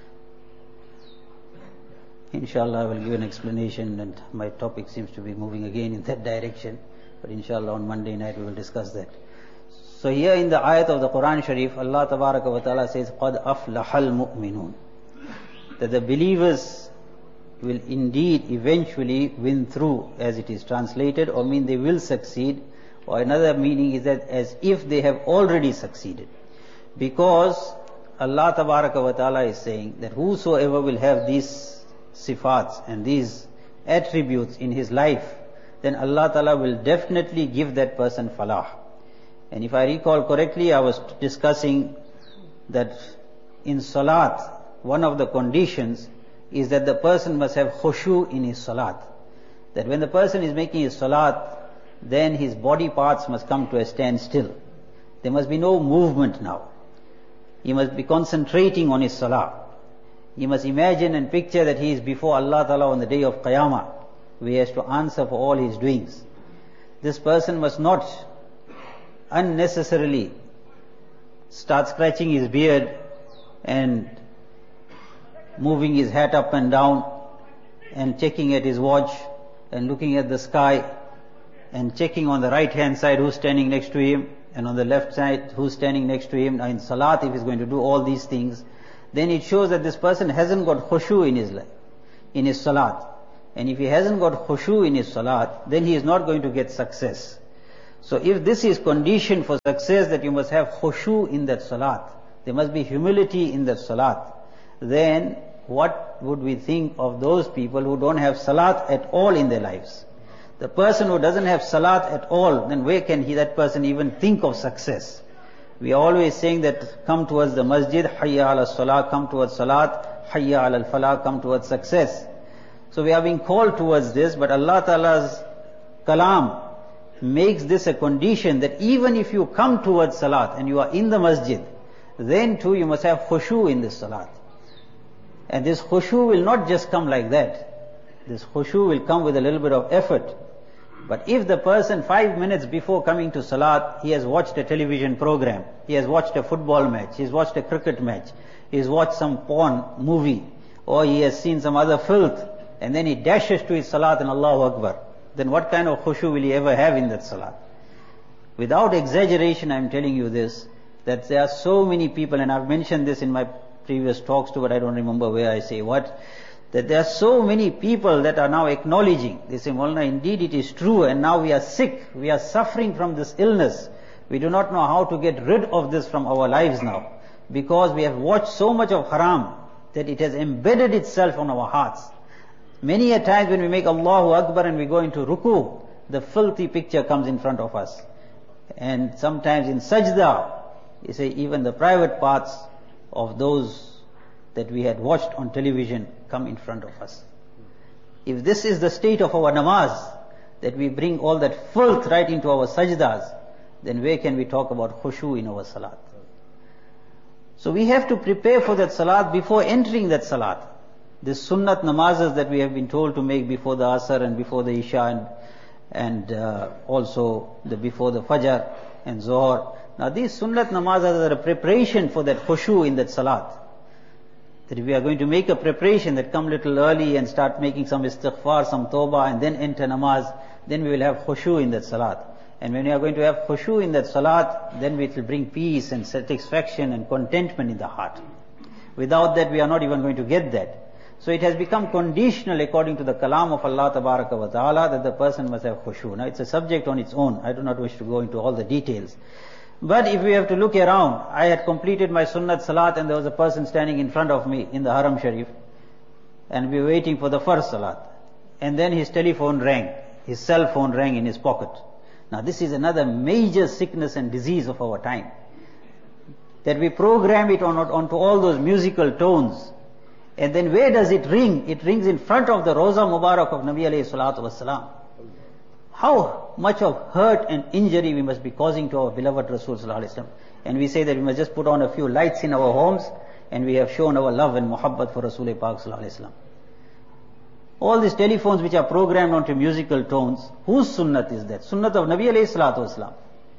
Inshallah I will give an explanation, and my topic seems to be moving again in that direction, but inshallah on Monday night we will discuss that. So here in the ayat of the Quran Sharif, Allah Tabaraka wa Ta'ala says, قَدْ أَفْلَحَ الْمُؤْمِنُونَ, that the believers will indeed eventually win through, as it is translated, or mean they will succeed, or another meaning is that as if they have already succeeded. Because Allah Tabaraka wa Ta'ala is saying that whosoever will have these sifats and these attributes in his life, then Allah Ta'ala will definitely give that person falah. And if I recall correctly, I was discussing that in salat, one of the conditions is that the person must have khushu in his salat. That when the person is making his salat, then his body parts must come to a standstill. There must be no movement now. He must be concentrating on his salah. He must imagine and picture that he is before Allah Ta'ala on the day of Qiyamah, where he has to answer for all his doings. This person must not unnecessarily start scratching his beard and moving his hat up and down and checking at his watch and looking at the sky and checking on the right hand side who's standing next to him and on the left side who's standing next to him. Now in salat, if he's going to do all these things, then it shows that this person hasn't got khushu in his life, in his salat. And if he hasn't got khushu in his salat, then he is not going to get success. So if this is condition for success, that you must have khushu in that salat, there must be humility in that salat, then what would we think of those people who don't have salat at all in their lives? The person who doesn't have salat at all, then where can he, that person even think of success? We are always saying that come towards the masjid, hayya ala salah, come towards salat, hayya ala falah, come towards success. So we are being called towards this, but Allah Ta'ala's kalam makes this a condition that even if you come towards salat and you are in the masjid, then too you must have khushu in this salat. And this khushu will not just come like that. This khushu will come with a little bit of effort. But if the person five minutes before coming to salat, he has watched a television program, he has watched a football match, he has watched a cricket match, he has watched some porn movie, or he has seen some other filth, and then he dashes to his salat and Allahu Akbar, then what kind of khushu will he ever have in that salat? Without exaggeration, I am telling you this, that there are so many people, and I've mentioned this in my previous talks too, but I don't remember where I say what, that there are so many people that are now acknowledging, they say, Maulana, indeed it is true, and now we are sick, we are suffering from this illness, we do not know how to get rid of this from our lives now, because we have watched so much of haram, that it has embedded itself on our hearts. Many a times when we make Allahu Akbar and we go into ruku, the filthy picture comes in front of us. And sometimes in sajda, you say even the private parts of those that we had watched on television come in front of us. If this is the state of our namaz, that we bring all that filth right into our sajdas, then where can we talk about khushu in our salat? So we have to prepare for that salat before entering that salat. This sunnat namazes that we have been told to make before the asr and before the isha and, and uh, also the before the fajr and zohar. Now these sunnat namazes are a preparation for that khushu in that salat. That if we are going to make a preparation, that come little early and start making some istighfar, some tawbah, and then enter namaz, then we will have khushu in that salat. And when we are going to have khushu in that salat, then it will bring peace and satisfaction and contentment in the heart. Without that, we are not even going to get that. So it has become conditional according to the kalam of Allah Tabaraka wa Ta'ala that the person must have khushu. Now it's a subject on its own. I do not wish to go into all the details. But if we have to look around, I had completed my sunnat salat and there was a person standing in front of me in the Haram Sharif, and we were waiting for the first salat. And then his telephone rang, his cell phone rang in his pocket. Now this is another major sickness and disease of our time. That we program it on, onto all those musical tones. And then where does it ring? It rings in front of the Roza Mubarak of Nabi alayhi salatu wasalam. How much of hurt and injury we must be causing to our beloved Rasul sallallahu alayhi wa sallam. And we say that we must just put on a few lights in our homes and we have shown our love and muhabbat for Rasul Pak sallallahu alayhi wa sallam. All these telephones which are programmed onto musical tones, whose sunnat is that? Sunnat of Nabi alayhi salatu wasalam.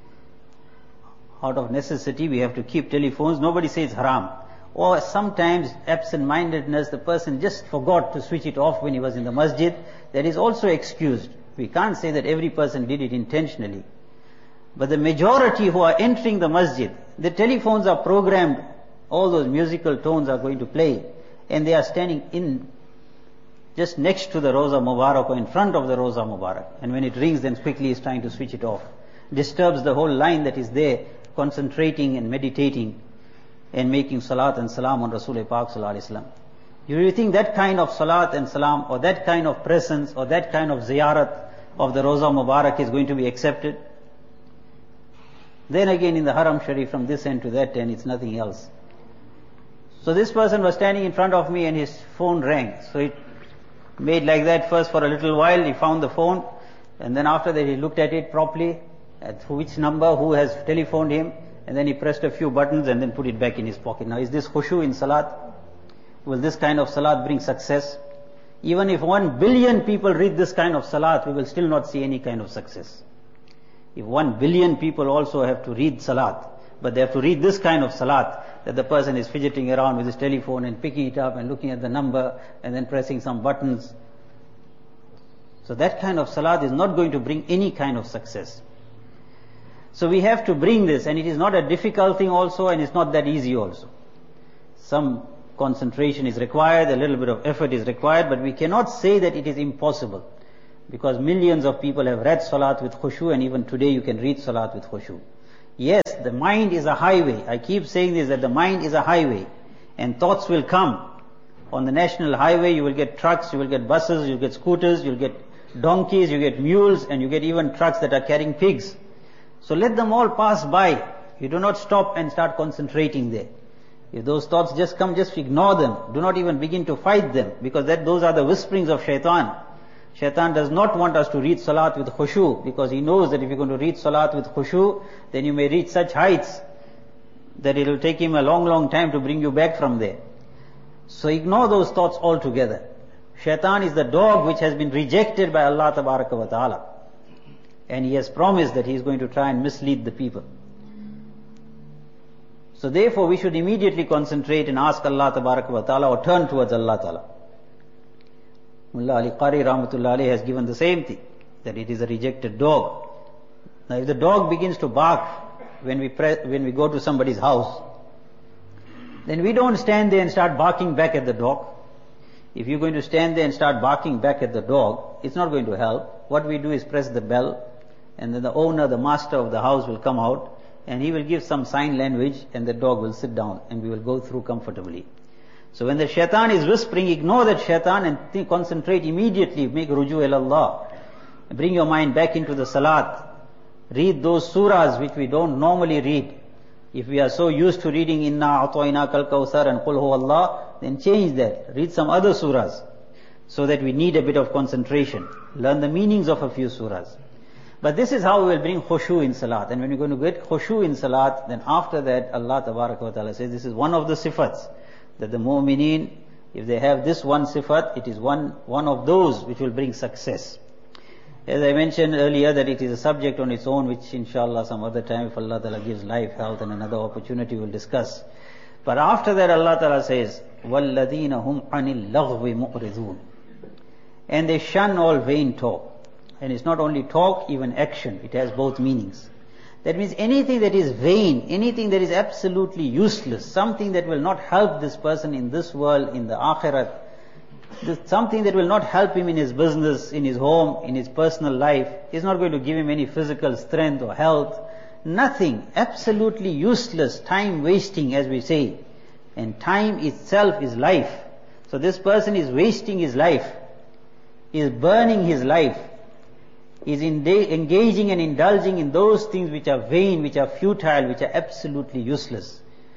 Out of necessity we have to keep telephones. Nobody says haram. Or sometimes absent-mindedness, the person just forgot to switch it off when he was in the masjid. That is also excused. We can't say that every person did it intentionally. But the majority who are entering the masjid, the telephones are programmed, all those musical tones are going to play, and they are standing in, just next to the Roza Mubarak or in front of the Roza Mubarak. And when it rings, then quickly is trying to switch it off. Disturbs the whole line that is there, concentrating and meditating. and making salat and salam on Rasul Pak Sallallahu Alaihi Wasallam. Do you think that kind of salat and salam, or that kind of presence, or that kind of ziyarat of the Roza Mubarak is going to be accepted? Then again in the Haram Sharif, from this end to that end, it's nothing else. So this person was standing in front of me and his phone rang. So it made like that first for a little while, he found the phone, and then after that he looked at it properly, at which number, who has telephoned him, and then he pressed a few buttons and then put it back in his pocket. Now is this khushu in salat? Will this kind of salat bring success? Even if one billion people read this kind of salat, we will still not see any kind of success. If one billion people also have to read salat, but they have to read this kind of salat, that the person is fidgeting around with his telephone and picking it up and looking at the number and then pressing some buttons. So that kind of salat is not going to bring any kind of success. So we have to bring this, and it is not a difficult thing also, and it's not that easy also. Some concentration is required, a little bit of effort is required, but we cannot say that it is impossible, because millions of people have read salat with khushu, and even today you can read salat with khushu. Yes, the mind is a highway. I keep saying this, that the mind is a highway, and thoughts will come. On the national highway you will get trucks, you will get buses, you will get scooters, you will get donkeys, you get mules, and you get even trucks that are carrying pigs. So let them all pass by. You do not stop and start concentrating there. If those thoughts just come, just ignore them. Do not even begin to fight them, because that those are the whisperings of shaitan. Shaitan does not want us to read salat with khushu, because he knows that if you're going to read salat with khushu, then you may reach such heights that it will take him a long, long time to bring you back from there. So ignore those thoughts altogether. Shaitan is the dog which has been rejected by Allah Tabaraka wa Ta'ala. And he has promised that he is going to try and mislead the people. So therefore we should immediately concentrate and ask Allah Tabaraka wa Ta'ala, or turn towards Allah Ta'ala. Mullah Ali Qari Rahmatullah Alayhi has given the same thing, that it is a rejected dog. Now if the dog begins to bark when we pre- when we go to somebody's house, then we don't stand there and start barking back at the dog. If you're going to stand there and start barking back at the dog, it's not going to help. What we do is press the bell, and then the owner, the master of the house will come out, and he will give some sign language, and the dog will sit down, and we will go through comfortably. So when the shaitan is whispering, ignore that shaitan and think, concentrate immediately, make ruju ila Allah. Bring your mind back into the salat. Read those surahs which we don't normally read. If we are so used to reading Inna A'toina Kal Kawthar and Qul Huwa Allah, then change that. Read some other surahs, so that we need a bit of concentration. Learn the meanings of a few surahs. But this is how we will bring khushu in salat. And when you're going to get khushu in salat, then after that Allah Tabaraka wa Ta'ala says this is one of the sifats, that the mu'mineen, if they have this one sifat, it is one, one of those which will bring success. As I mentioned earlier, that it is a subject on its own, which inshallah some other time, if Allah Ta'ala gives life, health and another opportunity, we'll discuss. But after that Allah Ta'ala says, وَالَّذِينَ هُمْ عَنِ اللَّغْوِ مُعْرِضُونَ. And they shun all vain talk. And it's not only talk, even action. It has both meanings. That means anything that is vain, anything that is absolutely useless, something that will not help this person in this world, in the akhirat, something that will not help him in his business, in his home, in his personal life, is not going to give him any physical strength or health. Nothing, absolutely useless, time wasting, as we say. And time itself is life. So this person is wasting his life, is burning his life, is engaging and indulging in those things which are vain, which are futile, which are absolutely useless.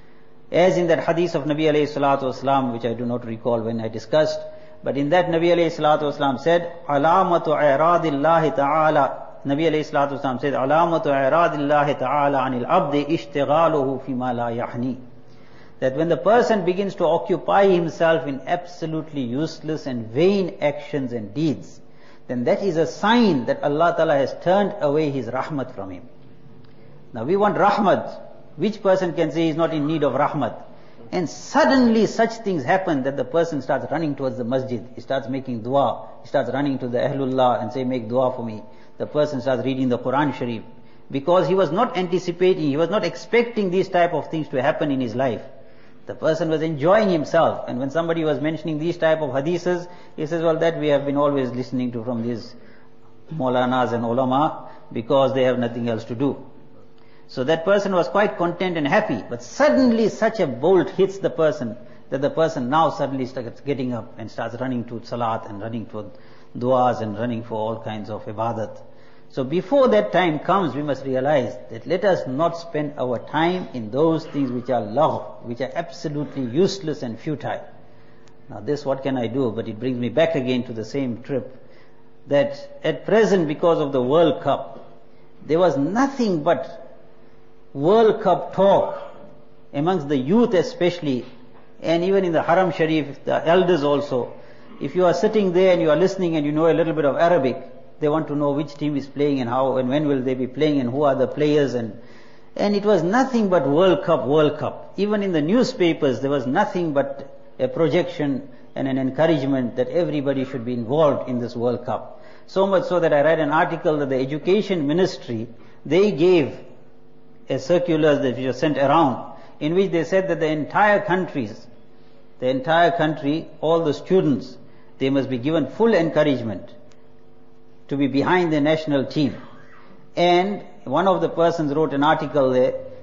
As in that hadith of Nabi alayhi salatu wasalam, which I do not recall when I discussed, but in that Nabi alayhi salatu wasalam said, Alamatu i'radillahi ta'ala, Nabi alayhi salatu wasalam said, Alamatu i'radillahi ta'ala anil abdi ishtighaluhu fima la yahni. That when the person begins to occupy himself in absolutely useless and vain actions and deeds, then that is a sign that Allah Ta'ala has turned away His rahmat from him. Now we want rahmat. Which person can say he is not in need of rahmat? And suddenly such things happen that the person starts running towards the masjid. He starts making dua. He starts running to the Ahlullah and say, make dua for me. The person starts reading the Quran Sharif. Because he was not anticipating, he was not expecting these type of things to happen in his life. The person was enjoying himself, and when somebody was mentioning these type of hadiths, he says, well, that we have been always listening to from these Maulanas and ulama, because they have nothing else to do. So that person was quite content and happy, but suddenly such a bolt hits the person that the person now suddenly starts getting up and starts running to salat and running to du'as and running for all kinds of ibadat. So before that time comes, we must realize that let us not spend our time in those things which are lagh, which are absolutely useless and futile. Now this, what can I do? But it brings me back again to the same trip, that at present, because of the World Cup, there was nothing but World Cup talk amongst the youth especially, and even in the Haram Sharif, the elders also. If you are sitting there and you are listening and you know a little bit of Arabic, they want to know which team is playing and how and when will they be playing and who are the players, and and it was nothing but World Cup, World Cup. Even in the newspapers there was nothing but a projection and an encouragement that everybody should be involved in this World Cup. So much so that I read an article that the Education Ministry, they gave a circular that was sent around, in which they said that the entire countries, the entire country, all the students, they must be given full encouragement to be behind the national team. And one of the persons wrote an article there